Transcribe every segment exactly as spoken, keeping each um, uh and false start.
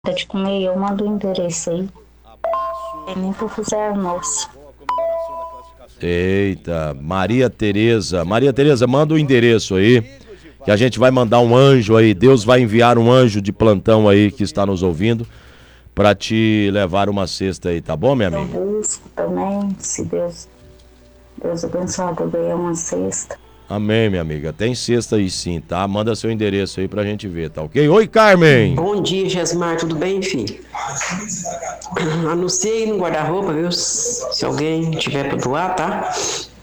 de comer, eu mando o endereço aí. É nem pra fazer almoço. Eita, Maria Tereza. Maria Tereza, manda o endereço aí, que a gente vai mandar um anjo aí. Deus vai enviar um anjo de plantão aí que está nos ouvindo pra te levar uma cesta aí, tá bom, minha amiga? Eu busco também, se Deus, Deus abençoar, eu ganhar uma cesta. Amém, minha amiga. Tem cesta aí sim, tá? Manda seu endereço aí pra gente ver, tá ok? Oi, Carmen! Bom dia, Gesmar, tudo bem, filho? Anunciei no guarda-roupa, viu? Se alguém tiver pra doar, tá?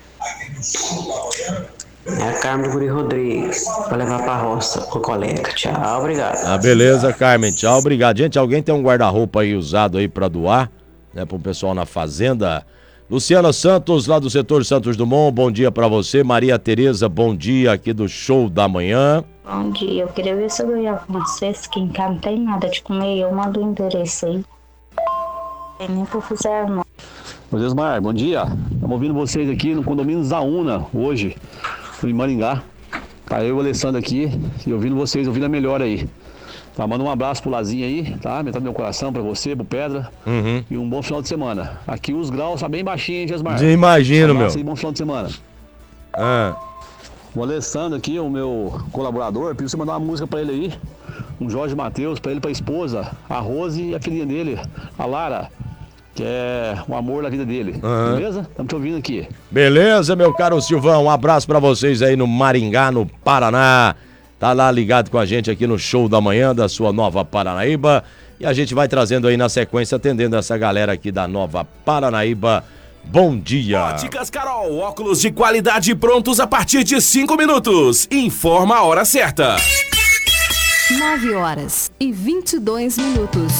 É a Carmen do Guri Rodrigues, pra levar pra roça com o colega. Tchau, obrigado. Ah, beleza, Carmen. Tchau, obrigado. Gente, alguém tem um guarda-roupa aí usado aí pra doar, né, pro pessoal na fazenda? Luciana Santos, lá do setor Santos Dumont, bom dia pra você. Maria Tereza, bom dia aqui do Show da Manhã. Bom dia, eu queria ver se eu ganhava uma cesta, que em casa não tem nada de comer, eu mando o endereço aí. É nem pra fazer almoço. Ô Gesmar, bom dia. Estamos ouvindo vocês aqui no condomínio Zauna, hoje, em Maringá. Tá eu e o Alessandro aqui, e ouvindo vocês, ouvindo a melhor aí. Tá, manda um abraço pro Lazinho aí, tá? Metade do meu coração pra você, pro Pedra. Uhum. E um bom final de semana. Aqui os graus tá bem baixinho, hein, Gesmar? Imagino, um meu. Aí, bom final de semana. Ah. O Alessandro aqui, o meu colaborador, pediu você mandar uma música pra ele aí. Um Jorge Mateus, pra ele, pra esposa, a Rose e a filhinha dele, a Lara. Que é o amor da vida dele, uhum. Beleza? Estamos te ouvindo aqui. Beleza, meu caro Silvão, um abraço pra vocês aí no Maringá, no Paraná. Tá lá ligado com a gente aqui no Show da Manhã da sua Nova Paranaíba. E a gente vai trazendo aí na sequência, atendendo essa galera aqui da Nova Paranaíba. Bom dia! Óticas Carol, óculos de qualidade prontos a partir de cinco minutos. Informa a hora certa. nove horas e vinte e dois minutos.